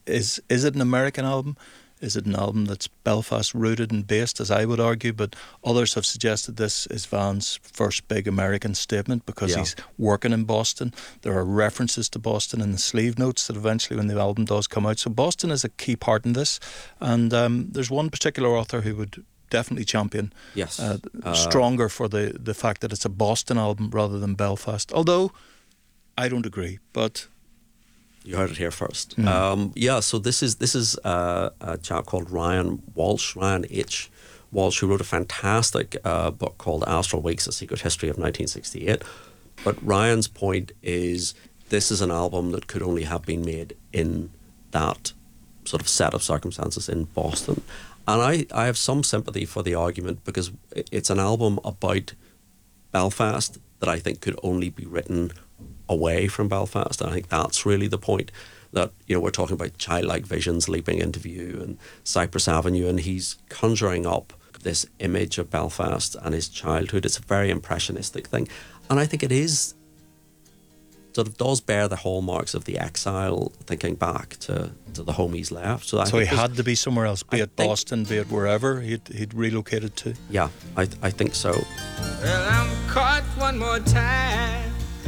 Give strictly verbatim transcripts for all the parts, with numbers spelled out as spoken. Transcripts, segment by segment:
is is it an American album? Is it an album that's Belfast rooted and based, as I would argue? But others have suggested this is Van's first big American statement because Yeah. he's working in Boston. There are references to Boston in the sleeve notes that eventually when the album does come out. So Boston is a key part in this. And um, there's one particular author who would definitely champion Yes. uh, Uh, stronger for the, the fact that it's a Boston album rather than Belfast. Although I don't agree, but... You heard it here first. Mm. Um, yeah, so this is this is uh, a chap called Ryan Walsh, Ryan H. Walsh, who wrote a fantastic uh, book called Astral Weeks, A Secret History of nineteen sixty-eight. But Ryan's point is this is an album that could only have been made in that sort of set of circumstances in Boston. And I, I have some sympathy for the argument because it's an album about Belfast that I think could only be written away from Belfast. And I think that's really the point, that, you know, we're talking about childlike visions leaping into view and Cypress Avenue, and he's conjuring up this image of Belfast and his childhood. It's a very impressionistic thing. And I think it is, sort of does bear the hallmarks of the exile, thinking back to, to the home he's left. So, I So he think had to be somewhere else, be I it think- Boston, be it wherever he'd, he'd relocated to. Yeah, I, I think so. Well, I'm caught one more time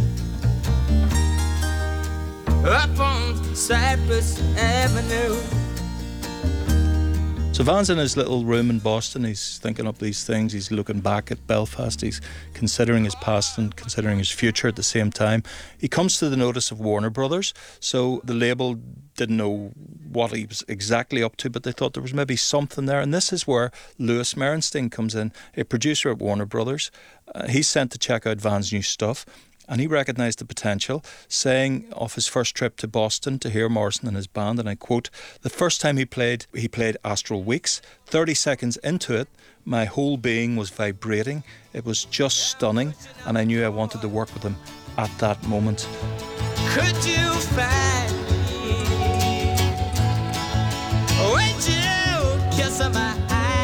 up on Cypress Avenue. So Van's in his little room in Boston. He's thinking up these things. He's looking back at Belfast. He's considering his past and considering his future at the same time. He comes to the notice of Warner Brothers. So the label didn't know what he was exactly up to, but they thought there was maybe something there. And this is where Louis Merenstein comes in, a producer at Warner Brothers. Uh, he's sent to check out Van's new stuff. And he recognised the potential, saying of his first trip to Boston to hear Morrison and his band, and I quote, "The first time he played, he played Astral Weeks. thirty seconds into it, my whole being was vibrating. It was just stunning, and I knew I wanted to work with him at that moment." Could you find me? Would you kiss my eyes?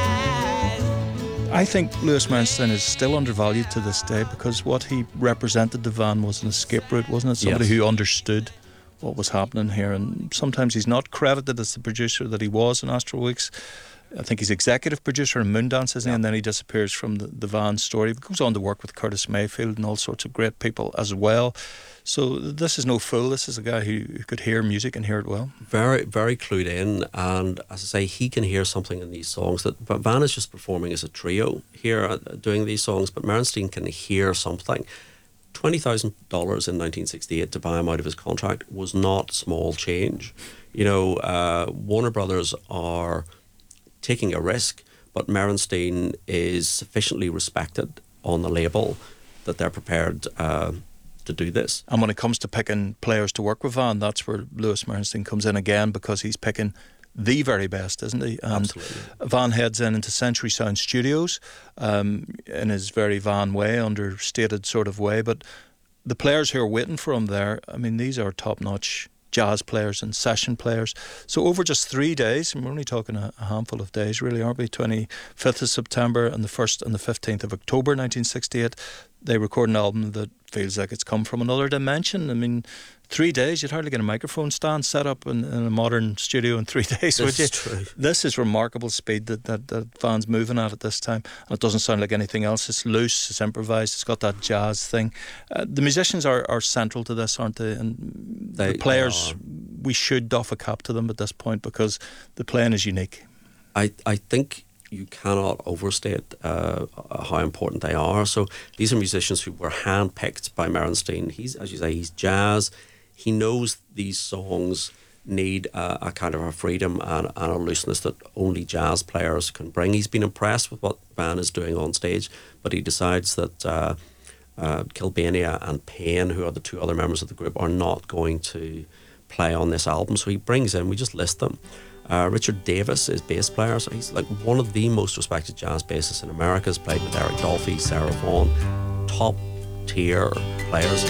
I think Louis Merenstein is still undervalued to this day because what he represented to Van was an escape route, wasn't it? Somebody Yes. who understood what was happening here, and sometimes he's not credited as the producer that he was in Astral Weeks. I think he's executive producer in Moondance, isn't he? And then he disappears from the, the Van story. He goes on to work with Curtis Mayfield and all sorts of great people as well. So this is no fool. This is a guy who, who could hear music and hear it well. Very, very clued in, and as I say, he can hear something in these songs that, but Van is just performing as a trio here, uh, doing these songs, but Merenstein can hear something. twenty thousand dollars in nineteen sixty-eight to buy him out of his contract was not small change. You know, uh, Warner Brothers are taking a risk, but Merenstein is sufficiently respected on the label that they're prepared uh, to do this. And when it comes to picking players to work with Van, that's where Louis Merenstein comes in again, because he's picking the very best, isn't he? And Absolutely. Van heads in into Century Sound Studios um, in his very Van way, understated sort of way. But the players who are waiting for him there, I mean, these are top-notch jazz players and session players. So over just three days, and we're only talking a, a handful of days really, aren't we? twenty-fifth of September and the first and the fifteenth of October nineteen sixty-eight, they record an album that feels like it's come from another dimension. I mean, three days, you'd hardly get a microphone stand set up in, in a modern studio in three days, This would you? is true. This is remarkable speed that, that, that Van's moving at at this time. And it doesn't sound like anything else. It's loose, it's improvised, it's got that jazz thing. Uh, the musicians are, are central to this, aren't they? And They- the players, they we should doff a cap to them at this point because the playing is unique. I, I think you cannot overstate uh, how important they are. So these are musicians who were handpicked by Merenstein. He's, as you say, he's jazz. He knows these songs need a, a kind of a freedom and, and a looseness that only jazz players can bring. He's been impressed with what Van is doing on stage, but he decides that uh, uh, Kilbania and Payne, who are the two other members of the group, are not going to play on this album. So he brings in, we just list them, Uh, Richard Davis is bass player, so he's like one of the most respected jazz bassists in America. He's played with Eric Dolphy, Sarah Vaughan, top tier players.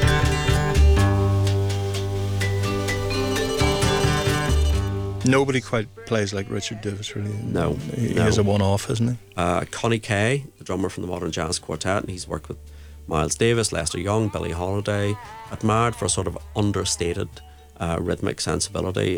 Nobody quite plays like Richard Davis, really. No, He no. is a one-off, isn't he? Uh, Connie Kay, the drummer from the Modern Jazz Quartet, and he's worked with Miles Davis, Lester Young, Billie Holiday, admired for a sort of understated uh, rhythmic sensibility.